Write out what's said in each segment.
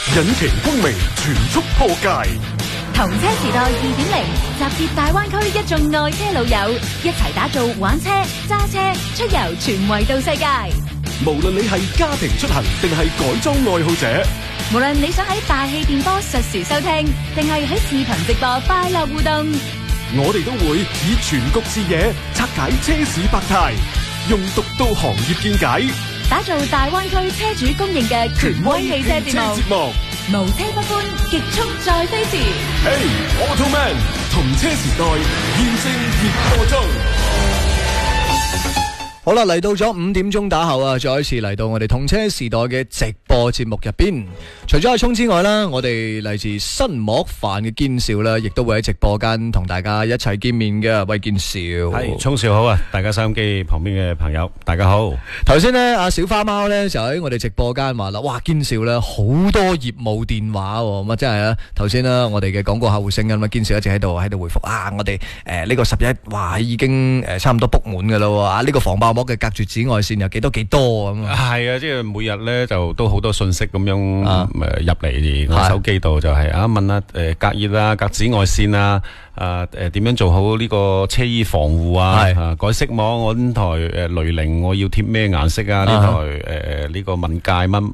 引擎功名全速破界。 同車時代2.0，集結大灣區一眾愛車老友，一齊打造玩車、揸車、出遊全維度世界。 無論你係家庭出行定係改裝愛好者， 無論你想喺大氣電波實時收聽，定係喺視頻直播快樂互動， 我哋都會以全局視野拆解車市百態，用獨到行業見解， 打造大灣區車主公認嘅權威汽車節目。無車不歡，極速再飛時。 Hey Automan， 同車時代現正熱播中。 好啦，嚟到咗5點鐘打後啊，再一次嚟到我哋同車時代嘅直播節目入邊。除咗阿聰之外啦，我哋嚟自新莫飯嘅堅少啦，亦都會喺直播間同大家一齊見面嘅。喂，堅少， 係聰少好啊！大家收音機旁邊嘅朋友，大家好。 頭先呢，阿小花貓呢就喺我哋直播間話啦，哇，堅少呢好多業務電話喎，咁啊真係啊！頭先啦，我哋嘅廣告客戶聲音啊，堅少一直喺度回覆啊，我哋呢個11哇已經差唔多 book 滿噶啦喎，啊呢個防爆膜嘅隔絕紫外線有幾多咁啊？ 係啊，即係每日咧就都好多信息咁樣入嚟我手機度，就係問下隔熱啊、隔紫外線啊。點樣做好呢個車衣防護啊？改色膜，我呢台雷凌我要貼咩顏色啊？呢台呢個文界乜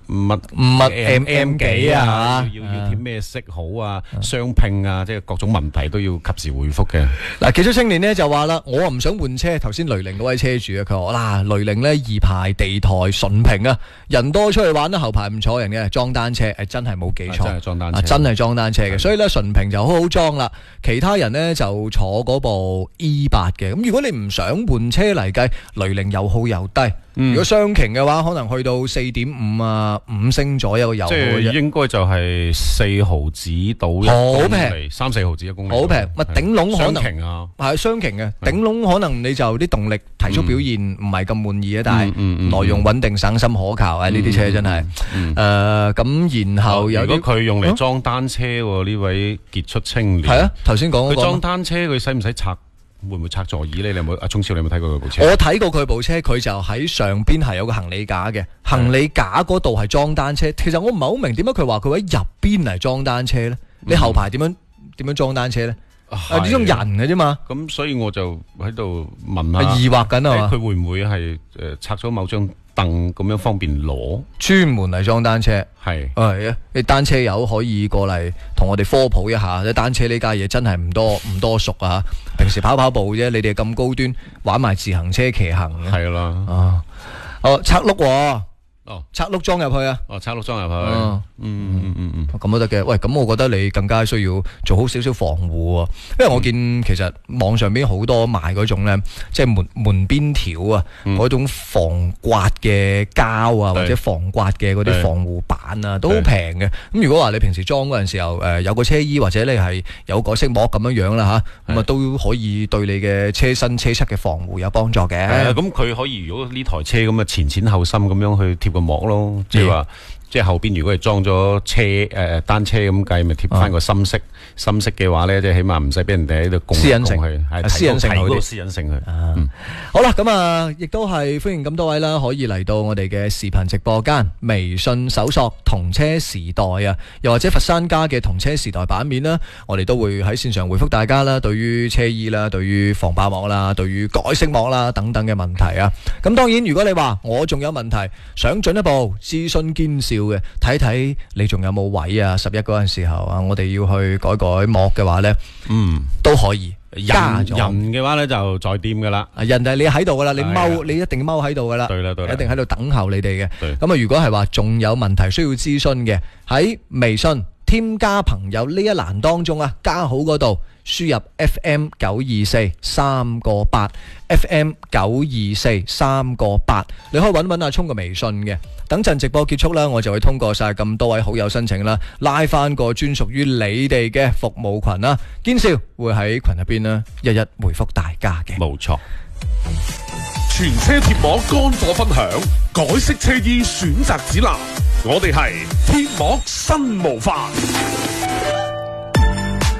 M 幾啊？要貼咩色好啊？雙拼啊，即係各種問題都要及時回覆嘅。 嗱，技術青年呢就話啦，我唔想換車。頭先雷凌嗰位車主啊，佢話嗱，雷凌呢2排地台純平啊，人多出去玩啦，後排唔坐人嘅，裝單車真係冇記錯， 真係裝單車， 真係裝單車嘅，所以呢純平就好好裝啦。其他人呢就坐嗰部 E8 嘅，咁如果你唔想換車嚟計，雷凌油耗又低。如果雙擎嘅話，可能去到 4.5 啊5升左右嘅油耗， 即係應該就係4毫子到1公里，3-4毫子1公里， 好平。咪頂籠可能雙擎啊， 係雙擎嘅頂籠，可能你就啲動力提速表現唔係咁滿意啊，但係耐用穩定、省心可靠啊！呢啲車真係咁。然後有如果佢用嚟裝單車喎，呢位傑出青年係啊，頭先講嗰個佢裝單車，佢使唔使拆？會唔會拆座椅咧？你有冇阿聰少？你有冇睇過佢部車？ 我睇過佢部車，佢就喺上邊係有個行李架嘅，行李架嗰度係裝單車。其實我唔係好明點解佢話佢喺入邊嚟裝單車咧？你後排點樣裝單車咧？呢種人嘅啫嘛。 咁所以我就喺度問下， 疑惑緊係嘛？ 佢會唔會係拆咗某張凳咁樣方便攞？ 專門嚟裝單車係啊！你單車友可以過嚟同我哋科普一下，啲單車呢家嘢真係唔多熟啊！平時跑步啫，你哋咁高端玩埋自行車騎行嘅係啦。 拆轆喎。拆轆裝入去啊！ 拆轆裝入去， 咁都得嘅。喂，咁我覺得你更加需要做好少少防護啊，因為我見其實網上邊好多賣嗰種咧，即係門邊條啊，嗰種防刮嘅膠啊，或者防刮嘅嗰啲防護板啊，都好平嘅。咁如果話你平時裝嗰陣時候，有個車衣或者你係有改色膜咁樣啦吓，咁啊都可以對你嘅車身車漆嘅防護有幫助嘅。 咁佢可以如果呢台車咁啊前後心咁樣去貼個膜咯，即係話，即係後邊如果係裝咗車單車咁計，咪貼翻個深色嘅話咧，即係起碼唔使俾人哋喺度共私隱性去，係私隱性好啲， 私隱性去。 好啦，咁啊，亦都係歡迎咁多位啦，可以嚟到我哋嘅視頻直播間，微信搜索同車時代啊，又或者佛山家嘅同車時代版面啦，我哋都會喺線上回覆大家啦，對於車衣啦，對於防爆膜啦，對於改色膜啦等等嘅問題啊。咁當然，如果你話我仲有問題，想進一步諮詢堅少嘅，睇睇你仲有冇位啊？11嗰陣時候啊，我哋要去改膜嘅話呢，都可以。 人嘅話呢，就在店噶啦， 人係你喺度噶啦，你一定踎喺度噶啦， 對啦， 一定喺度等候你哋嘅。咁啊，如果係話仲有問題需要諮詢嘅，喺微信添加朋友呢一欄當中啊，加好嗰度輸入 FM 924 3個8 FM 924 3個8，你可以揾阿聰嘅微信嘅。等陣直播結束啦，我就會通過晒咁多位好友申請啦，拉翻個專屬於你哋嘅服務群啦。堅少會喺群入邊啦，一一回覆大家嘅。 冇錯。 全車貼膜乾貨分享，改色車衣選擇指南，我哋係貼膜新模範。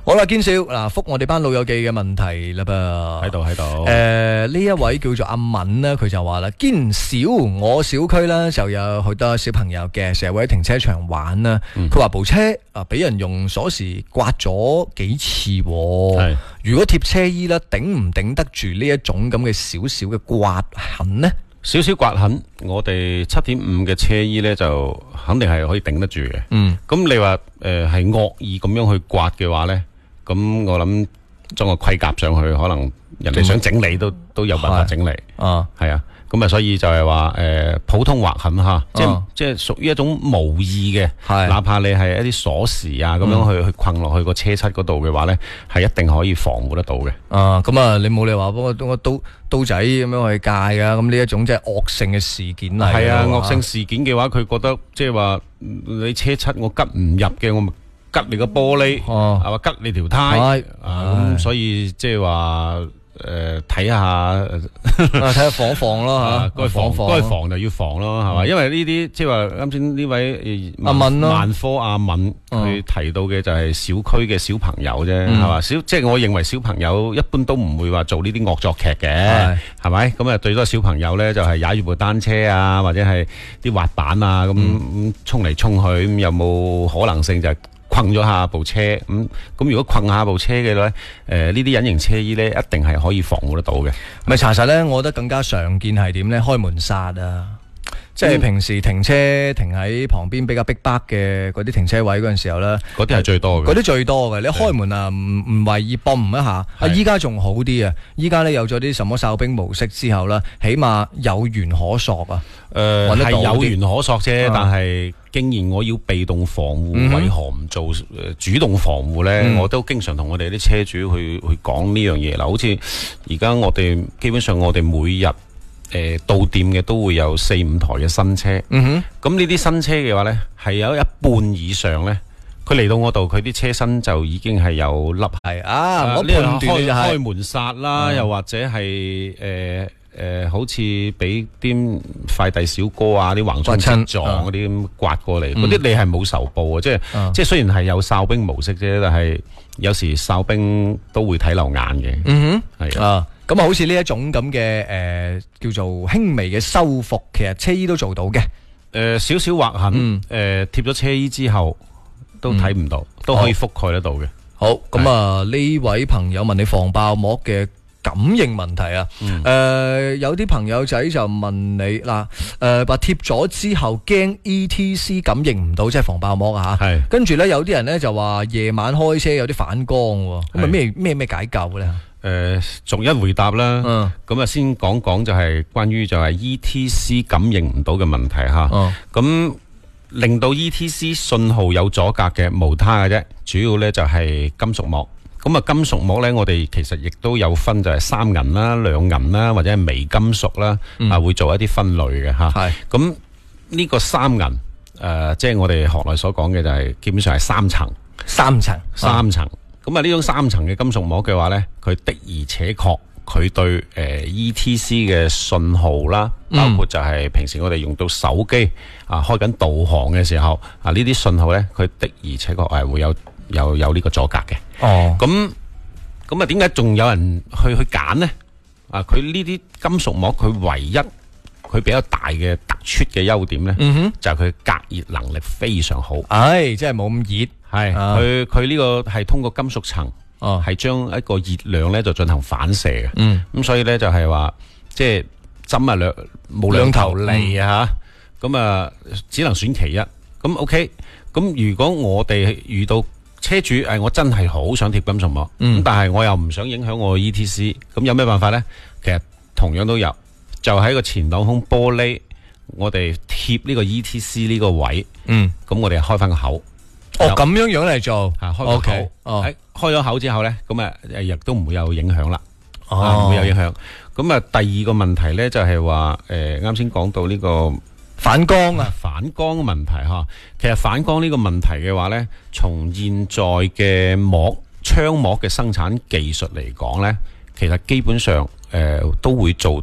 好啦，堅少嗱，覆我哋班老友記嘅問題啦噃， 喺度。 呢一位叫做阿敏呢，佢就話啦，堅少我小區呢就有好多小朋友嘅，成日會喺停車場玩啦。佢話部車俾人用鎖匙刮咗幾次喎。如果貼車衣呢，頂唔頂得住呢一種咁嘅少少嘅刮痕呢？ 少少刮痕，我哋7.5嘅車衣呢，就肯定係可以頂得住嘅。咁你話係惡意咁樣去刮嘅話呢，咁我諗裝個盔甲上去，可能人哋想整理都有辦法整理。係啊，咁啊，所以就係話普通劃痕吓，即係屬於一種無意嘅，哪怕你係一啲鎖匙啊咁樣去困落去個車漆嗰度嘅話呢，係一定可以防護得到嘅。 咁啊，你冇理由話幫我刀仔咁樣去戒噶，咁呢一種即係惡性嘅事件嚟。係啊， 惡性事件嘅話，佢覺得即係話你車漆我吉唔入嘅，我咪吉你個玻璃，係嘛，吉你條胎，咁所以即係話睇下防咯吓， 該防就要防咯，係嘛，因為呢啲即係話啱先呢位阿敏咯， 萬科阿敏佢提到嘅就係小區嘅小朋友啫，係嘛，即係我認為小朋友一般都唔會話做呢啲惡作劇嘅，係咪？咁啊，最多小朋友咧就係踩住部單車啊，或者係啲滑板啊咁衝嚟衝去，咁有冇可能性就係困咗下部車咁如果困下部車嘅咧，呢啲隱形車衣咧一定係可以防護得到嘅。 咪查實咧，我覺得更加常見係點咧？開門煞啊！即係平時停車停喺旁邊比較逼迫嘅嗰啲停車位嗰陣時候咧， 嗰啲係最多嘅。嗰啲最多嘅，你開門啊，唔為意泵唔一下。依家仲好啲啊！依家咧有咗啲什麼哨兵模式之後咧，起碼有緣可索啊。 係有緣可索啫，但係既然我要被動防護，為何唔做主動防護呢？我都經常同我哋啲車主去講呢樣嘢啦。好似而家我哋基本上我哋每日到店嘅都會有4-5台嘅新車。咁呢啲新車嘅話呢，係有一半以上呢，佢嚟到我度，佢啲車身就已經係有粒係我判斷就係開門煞啦，又或者係好似俾啲快遞小哥啊，啲橫衝直撞嗰啲咁刮過嚟，嗰啲你係冇仇報啊！即係雖然係有哨兵模式啫，但係有時哨兵都會睇漏眼嘅。係啊， 咁啊，好似呢一種咁嘅叫做輕微嘅修復，其實車衣都做到嘅。 少少劃痕，貼咗車衣之後都睇唔到，都可以覆蓋得到嘅。 好，咁啊，呢位朋友問你防爆膜嘅感應問題啊，有啲朋友仔就問你嗱，話貼咗之後驚 ETC 感應唔到，即係防爆膜啊吓。跟住咧有啲人咧就話夜晚開車有啲反光，咁啊咩解救咧？ 逐一回答啦。咁啊先講就係關於就係 ETC 感應唔到嘅問題吓。咁令到 ETC 信號有阻隔嘅無他嘅啫，主要咧就係金屬膜。咁啊，金屬膜咧，我哋其實亦都有分，就係3銀啦、2銀啦，或者係微金屬啦，會做一啲分類嘅吓。咁呢個3銀，即係我哋行內所講嘅就係基本上係3層。3層。咁啊，呢種3層嘅金屬膜嘅話咧，佢的而且確佢對ETC 嘅信號啦，包括就係平時我哋用到手機開緊導航嘅時候呢啲信號咧，佢的而且確係會有呢個阻隔嘅。咁啊，點解仲有人去揀呢？佢呢啲金屬膜，佢唯一佢比較大嘅突出嘅優點呢，就係佢隔熱能力非常好。 即係冇咁熱。 佢呢個係通過金屬層，係將一個熱量呢就進行反射嘅。咁所以呢，就係話，即係針啊冇兩頭利啊吓。咁啊，只能選其一。咁 OK。咁如果我哋遇到車主我真係好想貼金屬膜，但係我又唔想影響我嘅 ETC， 咁有咩辦法呢？其實同樣都有，就喺個前擋風玻璃，我哋貼呢個 ETC 呢個位，咁我哋開翻個口。 咁樣樣嚟做， 開個口，開咗口之後呢，咁亦都唔會有影響啦，唔會有影響。咁啊，第二個問題呢，就係話，啱先講到呢個反光反光問題吓。其實反光呢個問題嘅話呢，從現在嘅窗膜嘅生產技術嚟講呢，其實基本上都會做